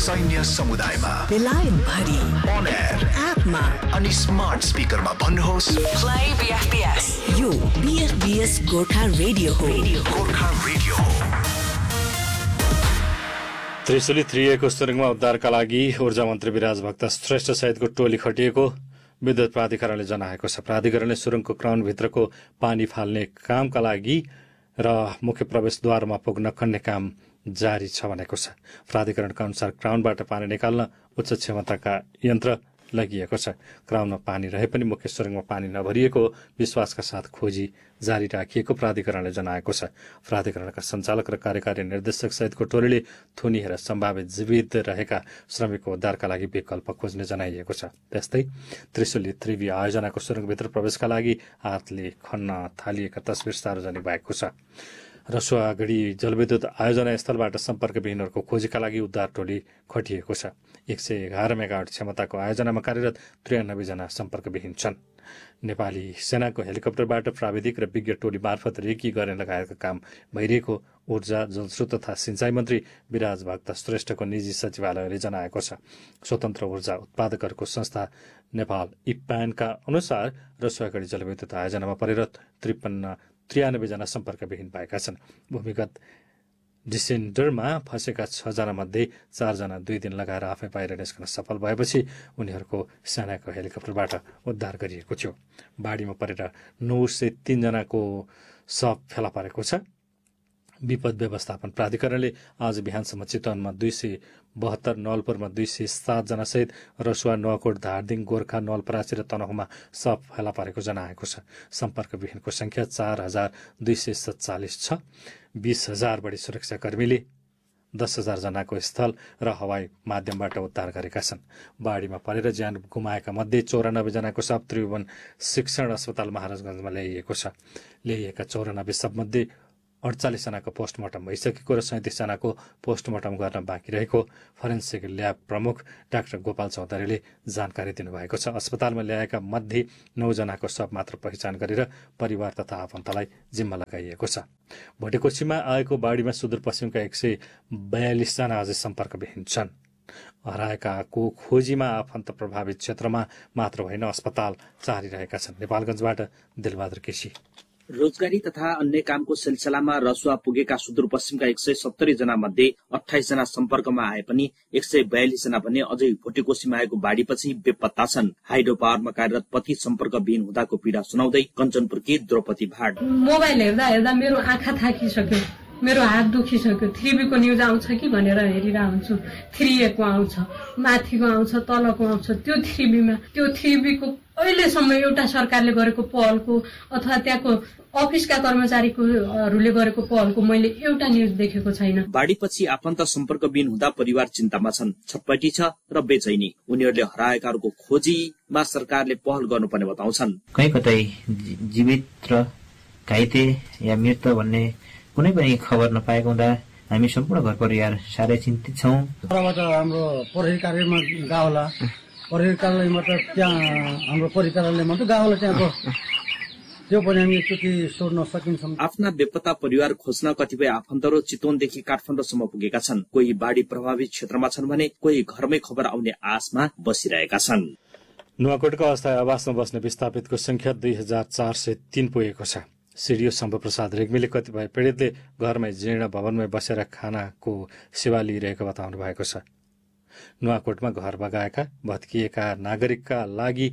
सैन्य समुदायमा, बेलायत भरि, on air, एपमा अनि स्मार्ट स्पिकरमा भन्नुहोस् Play BFBS. यो BFBS गोर्खा रेडियो हो। गोर्खा रेडियो हो। त्रिशुली 3A को सुरुङमा उद्धारका लागि ऊर्जा मन्त्री विराज भक्त श्रेष्ठ सहितको टोली खटिएको विद्युत प्राधिकरणले जनाएको छ। प्राधिकरणले सुरुङको क्राउनभित्रको पानी फाल्ने कामका लागि र मुख्य प्रवेशद्वारमा पुग्न खन्ने काम जारी छ भनेको छ। प्राधिकरणका अनुसार क्राउनबाट पानी निकाल्न उच्च क्षमताका यन्त्र लगिएको छ। क्राउनमा पानी रहे पनि मुख्य सुरुङमा पानी नभरिएको विश्वासका साथ खोजी जारी राखिएको प्राधिकरणले जनाएको छ। प्राधिकरणका सञ्चालक र कार्यकारी निर्देशक सहितको टोलीले थुनिएर सम्भावित जीवित रहेका श्रमिकको उद्धारका लागि विकल्प खोज्ने जनाइएको छ। त्यस्तै त्रिशुली 3B आयोजनाको सुरुङभित्र प्रवेशका लागि हातले खन्न थालिएका तस्बिर सार्वजनिक भएको छ। रसुवागढी जलविद्युत आयोजना स्थलबाट सम्पर्कविहीनहरूको खोजीका लागि उद्धार टोली खटिएको छ। 111 मेगावाट क्षमताको आयोजनामा कार्यरत 93 जना सम्पर्कविहीन छन्। नेपाली सेनाको हेलिकप्टरबाट प्राविधिक र विज्ञ टोली मार्फत रेकी गर्ने लगायतका काम भइरहेको ऊर्जा जलस्रोत तथा सिंचाई मन्त्री विराज भक्त श्रेष्ठको निजी सचिवालयले जनाएको छ। स्वतन्त्र ऊर्जा उत्पादकहरूको संस्था नेपाल इप्यानका अनुसार रसुवागढी जलविद्युत आयोजनामा कार्यरत 93 जना सम्पर्कविहीन भएका छन्। भूमिगत डिसेन्डरमा फँसेका 6 जना मध्ये 4 जना 2 दिन लगाएर आफै बाहिर निस्कन सफल भएपछि उनीहरूको सेनाको हेलिकप्टरबाट उद्धार गरिएको थियो। बाढीमा परेर 903 जनाको शव फेला परेको छ। विपद व्यवस्थापन प्राधिकरणले आज बिहानसम्म चितवनमा 272, नवलपुरमा 207 जना सहित रसुवा, नुवाकोट, धारदिङ, गोर्खा, नवलपरासी र तनहुँमा सब फेला परेको जनाएको छ। सम्पर्कविहीनको संख्या 4247 छ। 20,000 बढी सुरक्षाकर्मीले 10,000 जनाको स्थल र हवाई माध्यमबाट उद्धार गरेका छन्। बाढीमा परेर ज्यान गुमाएका मध्ये 94 जनाको शव त्रिभुवन शिक्षण अस्पताल महाराजगञ्जमा ल्याइएको छ। ल्याइएका 94 शवमध्ये 48 जनाको पोस्टमार्टम भइसकेको र 37 जनाको पोस्टमार्टम गर्न बाँकी रहेको फरेन्सिक ल्याब प्रमुख डाक्टर गोपाल चौधरीले जानकारी दिनुभएको छ। अस्पतालमा ल्याएका मध्ये 9 जनाको शव मात्र पहिचान गरेर परिवार तथा आफन्तलाई जिम्मा लगाइएको छ। भोटेकोशीमा आएको बाढीमा सुदूरपश्चिमका 142 जना अझै सम्पर्कविहीन छन्। हराएकाको खोजीमा आफन्त प्रभावित क्षेत्रमा मात्र होइन अस्पताल चारिरहेका छन्। नेपालगञ्जबाट दिलबहादुर केसी। रोजगारी तथा अन्य कामको सिलसिलामा रसुवा पुगेका सुदूरपश्चिमका 170 जना मध्ये 28 जना सम्पर्कमा आए पनि 142 जना भने अझै भोटेकोशीमा आएको बाढीपछि बेपत्ता छन्। हाइड्रो पावरमा कार्यरत पति सम्पर्कविहीन हुँदाको पीडा सुनाउँदै कञ्चनपुरकी द्रौपदी भाट। मोबाइल हेर्दा हेर्दा मेरो आँखा थाकिसक्यो, मेरो हात दुखिसक्यो। 3B को न्युज आउँछ कि भनेर हेरिरहेको हुन्छु। 3A को आउँछ, माथिको आउँछ, तलको आउँछ। त्यो 3B त्यो 3B को अहिलेसम्म एउटा सरकारले गरेको पहलको अथवा त्यहाँको अफिसका कर्मचारीहरूले गरेको पहलको मैले एउटा न्युज देखेको छैन। बाढीपछि आफन्त सम्पर्कविहीन हुँदा परिवार चिन्तामा छन्। छटपटी छ र बेचैनी। उनीहरूले हराएकाहरूको खोजीमा सरकारले पहल गर्नुपर्ने बताउँछन्। कहीँ कतै जीवित र घाइते या मृत भन्ने कुनै पनि खबर नपाएको हुँदा हामी सम्पूर्ण घर परिवार साह्रै चिन्तित छौँ। हाम्रो प्रहरी कार्यालयमा गाउँला प्रहरी कार्यालयमा त त्यहाँ हाम्रो प्रहरी कार्यालयमा त गाउँला त्यहाँको त्यो पनि हामी एकचोटि सोध्न सकिन्छौँ। आफ्ना बेपत्ता परिवार खोज्न कतिपय आफन्तहरू चितवनदेखि काठमाडौँसम्म पुगेका छन्। कोही बाढी प्रभावित क्षेत्रमा छन् भने कोही घरमै खबर आउने आशमा बसिरहेका छन्। नुवाकोटको अस्थायी आवासमा बस्ने विस्थापितको संख्या 2403 पुगेको छ। सिडिओ शम्भुप्रसाद रेग्मीले कतिपय पीडितले घरमै जीर्ण भवनमै बसेर खानाको सेवा लिइरहेको बताउनु भएको छ। नुवाकोटमा घर बगाएका भत्किएका नागरिकका लागि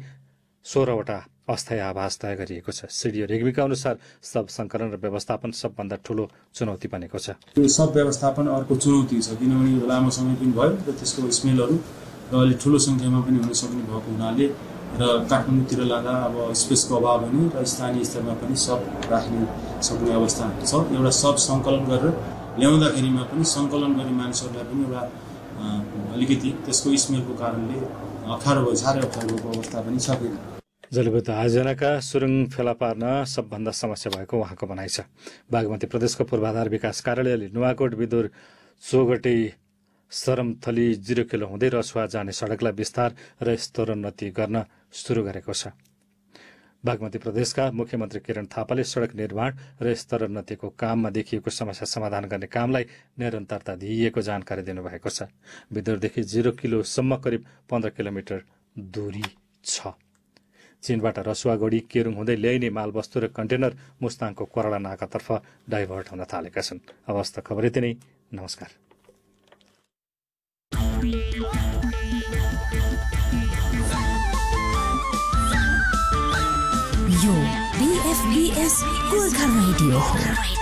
16 वटा अस्थायी आवास तय गरिएको छ। सिडिओ रेग्मीका अनुसार सब संकलन र व्यवस्थापन सबभन्दा ठूलो चुनौती बनेको छ। यो सब व्यवस्थापन अर्को चुनौती छ, किनभने यो लामो समय पनि भयो र त्यसको स्मेलहरू र अलि ठूलो संख्यामा पनि हुन सक्ने भएको हुनाले र काठमाडौँतिर लाँदा अब स्पेसको अभाव हुने र स्थानीय स्तरमा पनि सब राख्ने सक्ने अवस्था छ। एउटा सब सङ्कलन गरेर ल्याउँदाखेरिमा पनि सङ्कलन गर्ने मानिसहरूलाई पनि एउटा अलिकति त्यसको स्मेलको कारणले अप्ठ्यारो भयो, साह्रै अप्ठ्यारो भएको अवस्था पनि छ। जलविद्युत आयोजनाका सुरुङ फेला पार्न सबभन्दा समस्या भएको उहाँको भनाइ छ। बागमती प्रदेशको पूर्वाधार विकास कार्यालयले नुवाकोट विदुर चोगटे सरमथली 0 किलो हुँदै रसुवा जाने सडकलाई विस्तार र स्तरोन्नति गर्न सुरु गरेको छ। बागमती प्रदेशका मुख्यमन्त्री किरण थापाले सड़क निर्माण र स्तरोन्नतिको काममा देखिएको समस्या समाधान गर्ने कामलाई निरन्तरता दिइएको जानकारी दिनुभएको छ। बिदरदेखि 0 किलोसम्म करिब 15 किलोमिटर दूरी छ। चीनबाट रसुवागढी केरुङ हुँदै ल्याइने मालवस्तु र कन्टेनर मुस्ताङको कोराला नाकातर्फ डाइभर्ट हुन थालेका छन्। अवस्था खबर यति नै। नमस्कार। यो BFBS गोर्खा रेडियो हो।